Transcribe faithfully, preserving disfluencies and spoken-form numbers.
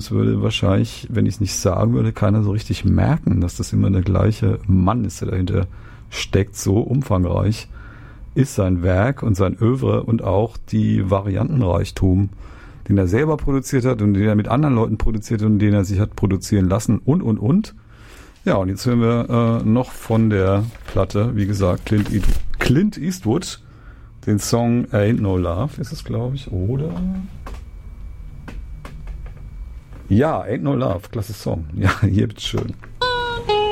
das würde wahrscheinlich, wenn ich es nicht sagen würde, keiner so richtig merken, dass das immer der gleiche Mann ist, der dahinter steckt. So umfangreich ist sein Werk und sein Œuvre und auch die Variantenreichtum, den er selber produziert hat und den er mit anderen Leuten produziert und den er sich hat produzieren lassen und, und, und. Ja, und jetzt hören wir äh, noch von der Platte, wie gesagt, Clint, e- Clint Eastwood, den Song Ain't No Love ist es, glaube ich, oder? Ja, Ain't No Love, klasse Song. Ja, hier bitteschön.